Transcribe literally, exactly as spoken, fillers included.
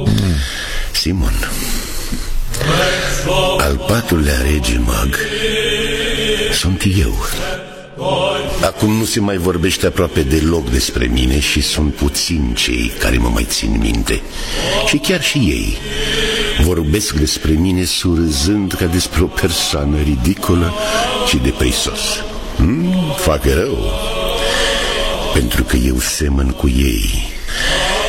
Simon, al patrulea rege mag sunt eu. Acum nu se mai vorbește aproape deloc despre mine și sunt puțini cei care mă mai țin minte. Și chiar și ei vorbesc despre mine surâzând ca despre o persoană ridicolă și de prisos. hmm, Fac rău, pentru că eu semăn cu ei.